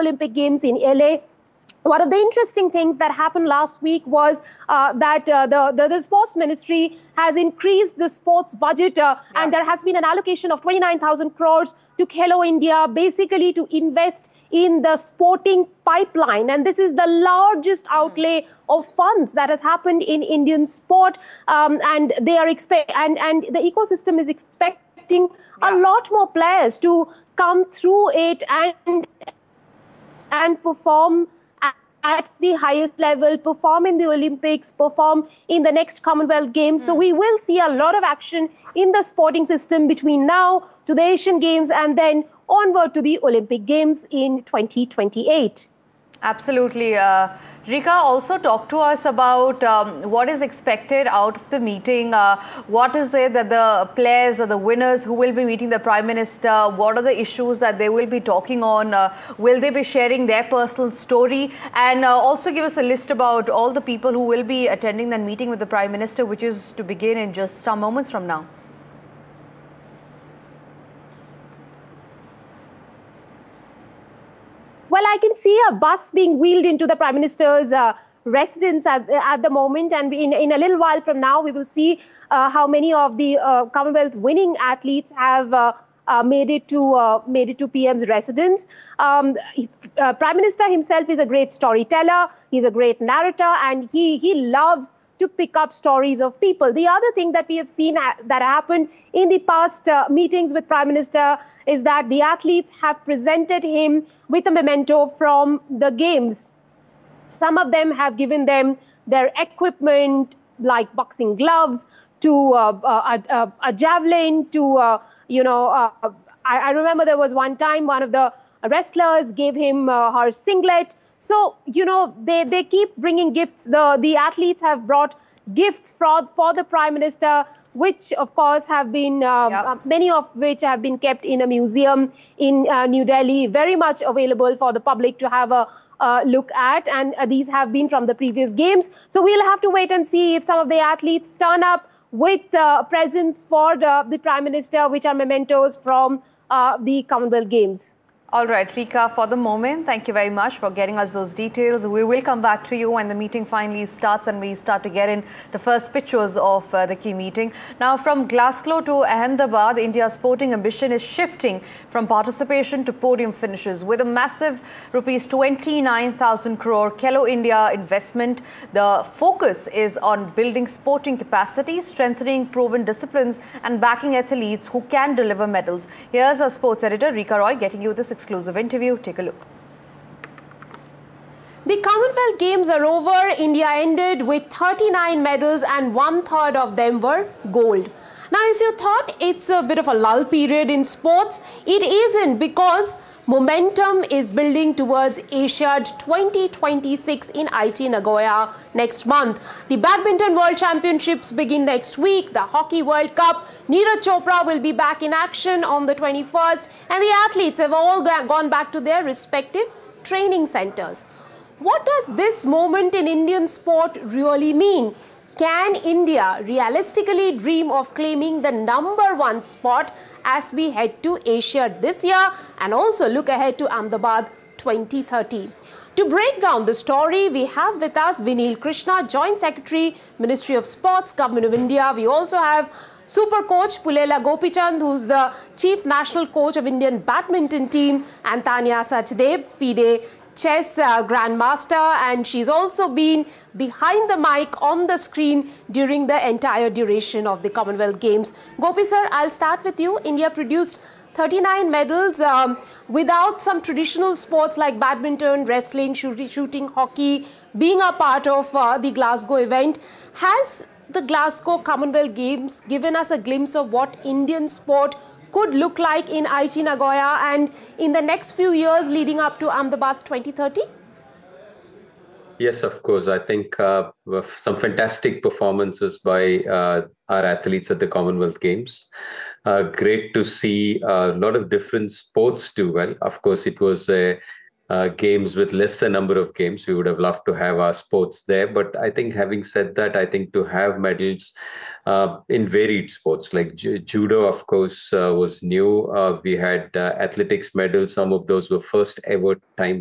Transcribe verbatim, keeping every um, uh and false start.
Olympic Games in L A. One of the interesting things that happened last week was uh, that uh, the, the, the sports ministry has increased the sports budget uh, yeah. and there has been an allocation of twenty-nine thousand crores to Khelo India, basically to invest in the sporting pipeline. And this is the largest outlay of funds that has happened in Indian sport. Um, and they are expect and, and the ecosystem is expecting yeah. a lot more players to come through it and, and perform at the highest level, perform in the Olympics, perform in the next Commonwealth Games. Mm. So we will see a lot of action in the sporting system between now to the Asian Games and then onward to the Olympic Games in twenty twenty-eight. Absolutely. Uh, Rika, also talk to us about um, what is expected out of the meeting. Uh, what is it that the players or the winners who will be meeting the Prime Minister, what are the issues that they will be talking on? Uh, will they be sharing their personal story? And uh, also give us a list about all the people who will be attending that meeting with the Prime Minister, which is to begin in just some moments from now. Well, I can see a bus being wheeled into the Prime Minister's uh, residence at, at the moment. And in, in a little while from now, we will see uh, how many of the uh, Commonwealth winning athletes have uh, uh, made it to uh, made it to P M's residence. Um, he, uh, Prime Minister himself is a great storyteller. He's a great narrator, and he, he loves to pick up stories of people. The other thing that we have seen ha that happened in the past uh, meetings with Prime Minister is that the athletes have presented him with a memento from the games. Some of them have given them their equipment, like boxing gloves, to uh, a, a, a javelin, to, uh, you know, uh, I, I remember there was one time one of the wrestlers gave him uh, her singlet. So, you know, they, they keep bringing gifts. The, the athletes have brought gifts for, for the Prime Minister, which, of course, have been, uh, yep. uh, many of which have been kept in a museum in uh, New Delhi, very much available for the public to have a uh, look at. And uh, these have been from the previous games. So we'll have to wait and see if some of the athletes turn up with uh, presents for the, the Prime Minister, which are mementos from uh, the Commonwealth Games. All right, Rika, for the moment, thank you very much for getting us those details. We will come back to you when the meeting finally starts and we start to get in the first pictures of uh, the key meeting. Now, from Glasgow to Ahmedabad, India's sporting ambition is shifting from participation to podium finishes. With a massive rupees twenty-nine thousand crore Khelo India investment, the focus is on building sporting capacity, strengthening proven disciplines and backing athletes who can deliver medals. Here's our sports editor, Rika Roy, getting you this exclusive interview. Take a look. The Commonwealth Games are over. India ended with thirty-nine medals and one third of them were gold. Now, if you thought it's a bit of a lull period in sports, it isn't, because momentum is building towards Asiad twenty twenty-six in Aichi, Nagoya next month. The Badminton World Championships begin next week. The Hockey World Cup, Neeraj Chopra will be back in action on the twenty-first, and the athletes have all gone back to their respective training centers. What does this moment in Indian sport really mean? Can India realistically dream of claiming the number one spot as we head to Asia this year and also look ahead to Ahmedabad twenty thirty? To break down the story, we have with us Vinil Krishna, Joint Secretary, Ministry of Sports, Government of India. We also have Super Coach Pulela Gopichand, who's the Chief National Coach of Indian Badminton Team, and Tanya Sachdev, FIDE chess uh, grandmaster, and she's also been behind the mic on the screen during the entire duration of the Commonwealth Games. Gopi sir, I'll start with you. India produced thirty-nine medals um, without some traditional sports like badminton, wrestling, shooting, shooting hockey being a part of uh, the Glasgow event. Has the Glasgow Commonwealth Games given us a glimpse of what Indian sport could look like in Aichi, Nagoya and in the next few years leading up to Ahmedabad twenty thirty? Yes, of course. I think uh, some fantastic performances by uh, our athletes at the Commonwealth Games. Uh, great to see a lot of different sports do well. Of course, it was a uh, games with lesser number of games. We would have loved to have our sports there. But I think having said that, I think to have medals uh, in varied sports like ju judo, of course, uh, was new. Uh, we had uh, athletics medals. Some of those were first ever time